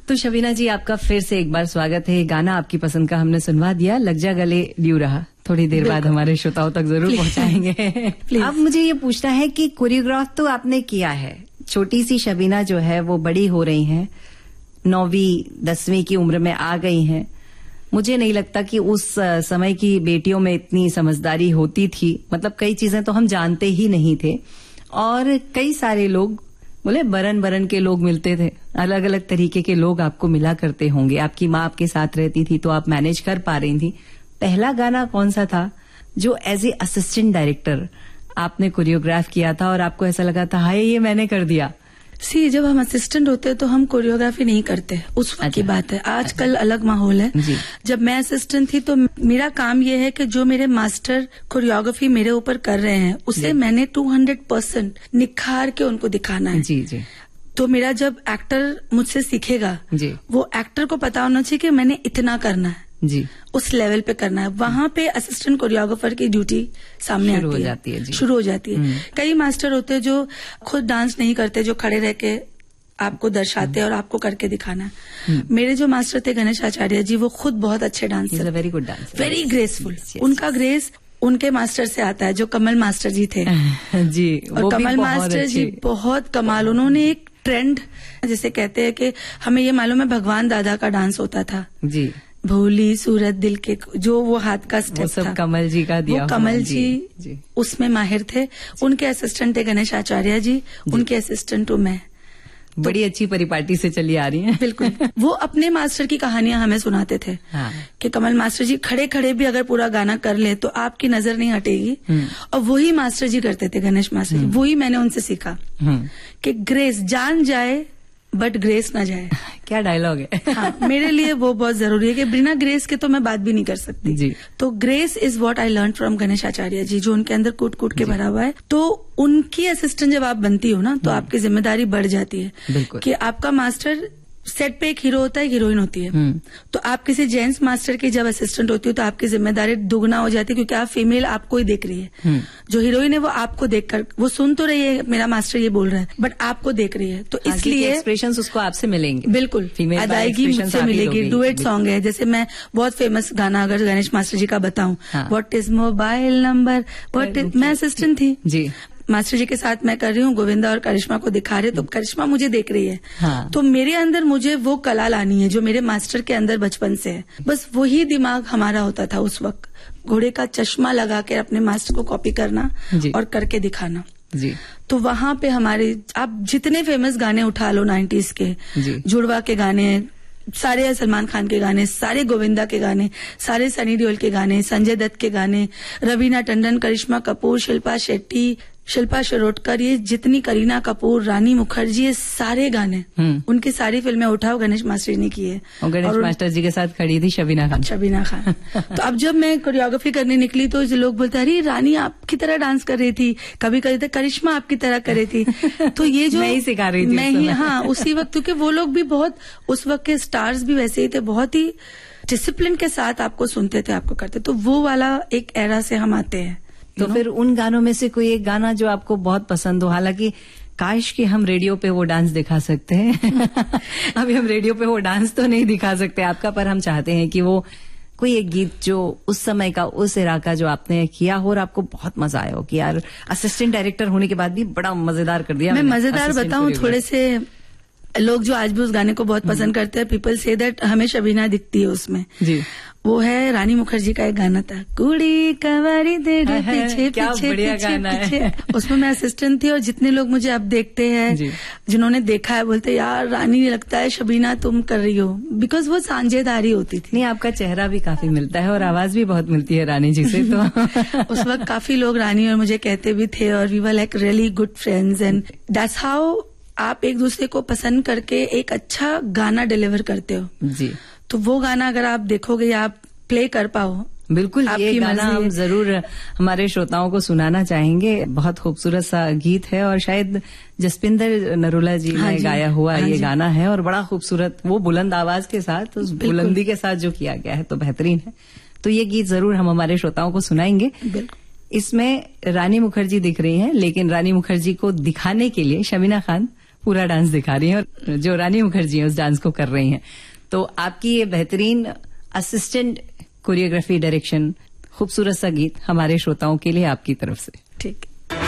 तो शबीना जी, आपका फिर से एक बार स्वागत है। गाना आपकी पसंद का हमने सुनवा दिया, लग जा गले ल्यू रहा, थोड़ी देर बाद हमारे श्रोताओं तक जरूर पहुंचाएंगे। अब मुझे ये पूछना है कि कोरियोग्राफ तो आपने किया है, छोटी सी शबीना जो है वो बड़ी हो रही हैं, 9वीं 10वीं की उम्र में आ गई हैं। मुझे नहीं लगता कि उस समय की बेटियों में इतनी समझदारी होती थी, मतलब कई चीजें तो हम जानते ही नहीं थे। और कई सारे लोग बोले बरन के लोग मिलते थे, अलग अलग तरीके के लोग आपको मिला करते होंगे। आपकी माँ आपके साथ रहती थी तो आप मैनेज कर पा रही थी। पहला गाना कौन सा था जो एज ए असिस्टेंट डायरेक्टर आपने कोरियोग्राफ किया था और आपको ऐसा लगा था हाय ये मैंने कर दिया? जब हम असिस्टेंट होते हैं तो हम कोरियोग्राफी नहीं करते, उस वक्त की बात है। आजकल अलग माहौल है। जब मैं असिस्टेंट थी तो मेरा काम ये है कि जो मेरे मास्टर कोरियोग्राफी मेरे ऊपर कर रहे हैं उसे मैंने 200% निखार के उनको दिखाना है। जी। तो मेरा जब एक्टर मुझसे सीखेगा वो एक्टर को पता होना चाहिए कि मैंने इतना करना है जी, उस लेवल पे करना है। वहां पे असिस्टेंट कोरियोग्राफर की ड्यूटी सामने शुरू हो जाती है। कई मास्टर होते हैं जो खुद डांस नहीं करते, जो खड़े रह के आपको दर्शाते हैं और आपको करके दिखाना है। मेरे जो मास्टर थे गणेश आचार्य जी, वो खुद बहुत अच्छे dancer, very good dancer, very graceful. उनका ग्रेस उनके मास्टर से आता है, जो कमल मास्टर जी थे जी। और कमल मास्टर जी बहुत कमाल, उन्होंने एक ट्रेंड जिसे कहते हैं कि हमें ये मालूम है भगवान दादा का डांस होता था जी, भोली सूरत दिल के, जो वो हाथ का स्टेप सब था, कमल जी का दिया, वो कमल जी उसमें माहिर थे। उनके असिस्टेंट थे गणेश आचार्य जी, उनके असिस्टेंट हूँ मैं। बड़ी अच्छी परिपाटी से चली आ रही है। बिल्कुल। वो अपने मास्टर की कहानियां हमें सुनाते थे कि कमल मास्टर जी खड़े खड़े भी अगर पूरा गाना कर ले तो आपकी नजर नहीं हटेगी। और वही मास्टर जी करते थे, गणेश मास्टर जी। वही मैंने उनसे सीखा कि ग्रेस जान जाए बट ग्रेस ना जाए। क्या डायलॉग है। हाँ, मेरे लिए वो बहुत जरूरी है कि बिना ग्रेस के तो मैं बात भी नहीं कर सकती जी। तो grace is what I learn from Ganesh Acharya जी, जो उनके अंदर कूट कूट के भरा हुआ है। तो उनकी असिस्टेंट जब आप बनती हो ना तो आपकी जिम्मेदारी बढ़ जाती है कि आपका मास्टर सेट पे एक हीरो होता है, एक हीरोइन होती है। तो आप किसी जेंट्स मास्टर की जब असिस्टेंट होती हो तो आपकी जिम्मेदारी दुगना हो जाती है, क्योंकि आप फीमेल आपको ही देख रही है। जो हीरोइन है वो आपको देखकर, वो सुन तो रही है मेरा मास्टर ये बोल रहा है, बट आपको देख रही है। तो इसलिए एक्सप्रेशंस उसको आपसे मिलेंगे, बिल्कुल अदायगी मुझसे मिलेगी। डुएट सॉन्ग है, जैसे मैं बहुत फेमस गाना अगर गणेश मास्टर जी का बताऊं, what is mobile number, what is, मैं असिस्टेंट थी जी, मास्टर जी के साथ मैं कर रही हूँ, गोविंदा और करिश्मा को दिखा रहे, तो करिश्मा मुझे देख रही है। तो मेरे अंदर मुझे वो कला लानी है जो मेरे मास्टर के अंदर बचपन से है। बस वही दिमाग हमारा होता था उस वक्त, घोड़े का चश्मा लगा के अपने मास्टर को कॉपी करना और करके दिखाना जी। तो वहां पे हमारे, आप जितने फेमस गाने उठा लो 90s के, जुड़वा के गाने, सारे सलमान खान के गाने, सारे गोविंदा के गाने, सारे सनी देओल के गाने, संजय दत्त के गाने, रवीना टंडन, करिश्मा कपूर, शिल्पा शेट्टी, शिल्पा शिरोडकर, ये जितनी, करीना कपूर, रानी मुखर्जी, ये सारे गाने उनकी सारी फिल्में उठाओ गणेश मास्टर जी ने की है। और गणेश मास्टर जी के साथ खड़ी थी शबीना खान। तो अब जब मैं कोरियोग्राफी करने निकली तो लोग बोलते अरे रानी आपकी तरह डांस कर रही थी, कभी कभी करिश्मा आपकी तरह कर रही थी। तो ये जो मैं ही सिखा रही थी, मैं ही, हाँ, उसी वक्त, क्योंकि वो लोग भी बहुत, उस वक्त के स्टार्स भी वैसे ही थे, बहुत ही डिसिप्लिन के साथ आपको सुनते थे, आपको करते। तो वो वाला एक एरा से हम आते हैं। तो फिर उन गानों में से कोई एक गाना जो आपको बहुत पसंद हो, हालांकि काश कि हम रेडियो पे वो डांस दिखा सकते हैं। अभी हम रेडियो पे वो डांस तो नहीं दिखा सकते आपका, पर हम चाहते हैं कि वो कोई एक गीत जो उस समय का, उस एरा का, जो आपने किया हो और आपको बहुत मजा आया हो कि यार असिस्टेंट डायरेक्टर होने के बाद भी बड़ा मजेदार कर दिया। मैं मजेदार बताऊं, थोड़े से लोग जो आज भी उस गाने को बहुत पसंद करते हैं, पीपल से दैट हमें शबीना दिखती है उसमें जी। वो है रानी मुखर्जी का एक गाना था, कुड़ी कवारी दे पीछे पीछे पीछे। उसमें मैं असिस्टेंट थी और जितने लोग मुझे अब देखते हैं, जिन्होंने देखा है, बोलते यार रानी लगता है शबीना तुम कर रही हो, बिकॉज वो सांझेदारी होती थी। नहीं, आपका चेहरा भी काफी मिलता है और आवाज भी बहुत मिलती है रानी जी से। तो उस वक्त काफी लोग रानी और मुझे कहते भी थे और we were like really good friends, and that's how आप एक दूसरे को पसंद करके एक अच्छा गाना डिलीवर करते हो जी। तो वो गाना अगर आप देखोगे या आप प्ले कर पाओ, बिल्कुल ये गाना हम जरूर हमारे श्रोताओं को सुनाना चाहेंगे। बहुत खूबसूरत सा गीत है और शायद जसपिंदर नरूला जी ने गाया हुआ ये गाना है और बड़ा खूबसूरत, वो बुलंद आवाज के साथ, उस बुलंदी के साथ जो किया गया है तो बेहतरीन है। तो ये गीत जरूर हम हमारे श्रोताओं को सुनाएंगे। इसमें रानी मुखर्जी दिख रही हैं, लेकिन रानी मुखर्जी को दिखाने के लिए शबीना खान पूरा डांस दिखा रही हैं और जो रानी मुखर्जी है उस डांस को कर रही हैं। तो आपकी ये बेहतरीन असिस्टेंट कोरियोग्राफी, डायरेक्शन, खूबसूरत सा गीत हमारे श्रोताओं के लिए आपकी तरफ से। ठीक।